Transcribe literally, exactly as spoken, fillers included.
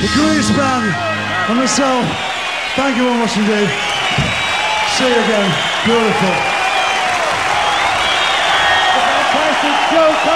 The Grease Band and myself, thank you very much indeed. See you again. Beautiful. Fantastic Joe